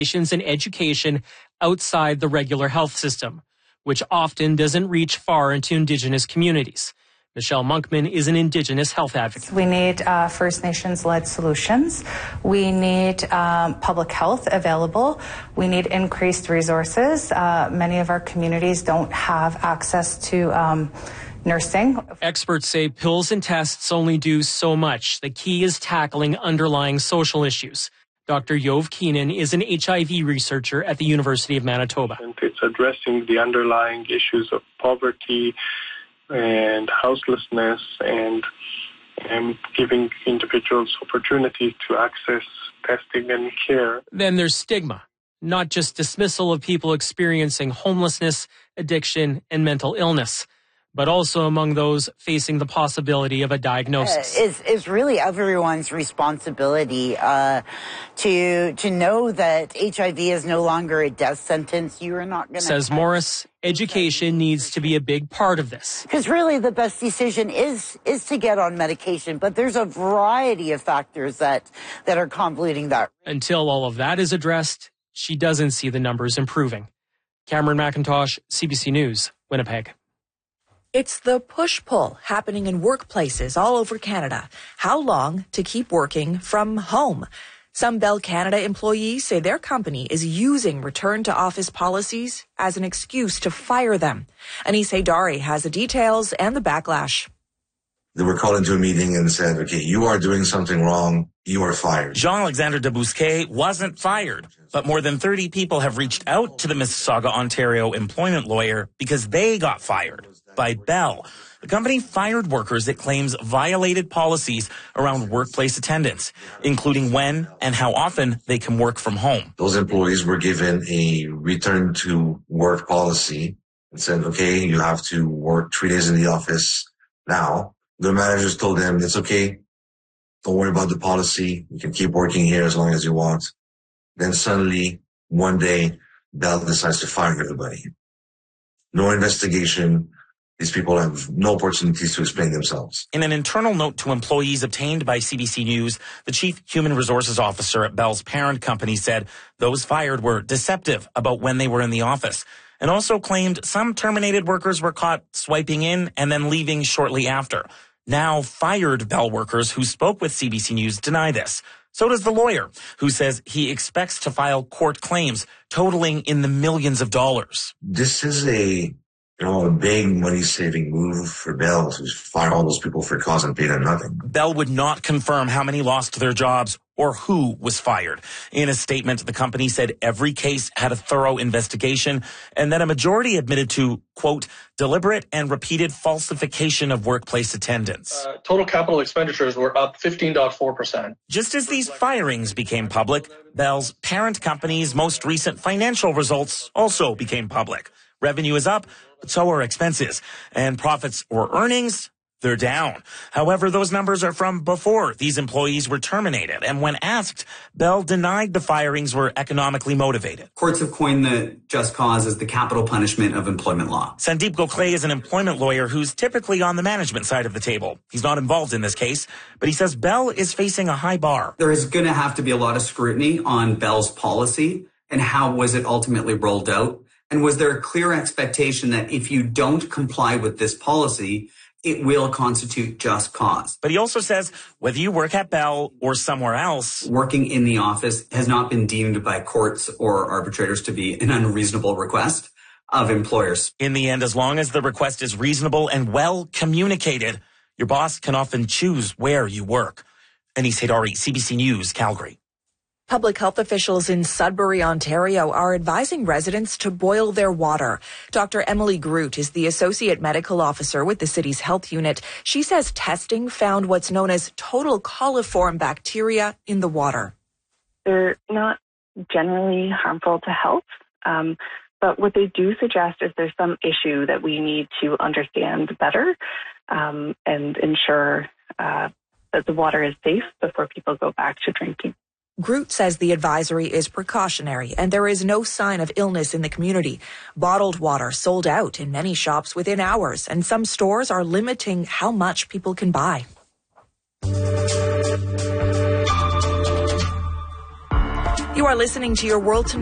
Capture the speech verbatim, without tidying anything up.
and education outside the regular health system, which often doesn't reach far into Indigenous communities. Michelle Monkman is an Indigenous health advocate. We need uh, First Nations-led solutions. We need um, public health available. We need increased resources. Uh, many of our communities don't have access to um, nursing. Experts say pills and tests only do so much. The key is tackling underlying social issues. Doctor Yov Keenan is an H I V researcher at the University of Manitoba. And it's addressing the underlying issues of poverty and houselessness and, and giving individuals opportunities to access testing and care. Then there's stigma, not just dismissal of people experiencing homelessness, addiction, and mental illness, but also among those facing the possibility of a diagnosis. Uh, it's, it's really everyone's responsibility uh, to to know that H I V is no longer a death sentence. You are not going to... Says Morris, education needs to be a big part of this. Because really the best decision is is to get on medication, but there's a variety of factors that, that are convoluting that. Until all of that is addressed, she doesn't see the numbers improving. Cameron McIntosh, C B C News, Winnipeg. It's the push-pull happening in workplaces all over Canada. How long to keep working from home? Some Bell Canada employees say their company is using return-to-office policies as an excuse to fire them. Anis Haydari has the details and the backlash. They were called into a meeting and said, okay, you are doing something wrong. You are fired. Jean-Alexandre Debousquet wasn't fired, but more than thirty people have reached out to the Mississauga, Ontario employment lawyer because they got fired by Bell. The company fired workers it claims violated policies around workplace attendance, including when and how often they can work from home. Those employees were given a return to work policy and said, okay, you have to work three days in the office now. The managers told them, it's okay. Don't worry about the policy. You can keep working here as long as you want. Then suddenly, one day, Bell decides to fire everybody. No investigation. These people have no opportunities to explain themselves. In an internal note to employees obtained by C B C News, the chief human resources officer at Bell's parent company said those fired were deceptive about when they were in the office, and also claimed some terminated workers were caught swiping in and then leaving shortly after. Now fired Bell workers who spoke with C B C News deny this. So does the lawyer, who says he expects to file court claims totaling in the millions of dollars. This is a You know, a big money-saving move for Bell to fire all those people for cause and pay them nothing. Bell would not confirm how many lost their jobs or who was fired. In a statement, the company said every case had a thorough investigation and that a majority admitted to, quote, deliberate and repeated falsification of workplace attendance. Uh, total capital expenditures were up fifteen point four percent. Just as these firings became public, Bell's parent company's most recent financial results also became public. Revenue is up, but so are expenses. And profits or earnings, they're down. However, those numbers are from before these employees were terminated. And when asked, Bell denied the firings were economically motivated. Courts have coined the just cause as the capital punishment of employment law. Sandeep Gokhale is an employment lawyer who's typically on the management side of the table. He's not involved in this case, but he says Bell is facing a high bar. There is going to have to be a lot of scrutiny on Bell's policy and how was it ultimately rolled out. And was there a clear expectation that if you don't comply with this policy, it will constitute just cause? But he also says whether you work at Bell or somewhere else, working in the office has not been deemed by courts or arbitrators to be an unreasonable request of employers. In the end, as long as the request is reasonable and well communicated, your boss can often choose where you work. Anis Haydari, C B C News, Calgary. Public health officials in Sudbury, Ontario are advising residents to boil their water. Doctor Emily Groot is the Associate Medical Officer with the city's health unit. She says testing found what's known as total coliform bacteria in the water. They're not generally harmful to health, um, but what they do suggest is there's some issue that we need to understand better um, and ensure uh, that the water is safe before people go back to drinking. Groot says the advisory is precautionary and there is no sign of illness in the community. Bottled water sold out in many shops within hours, and some stores are limiting how much people can buy. You are listening to Your World Tonight.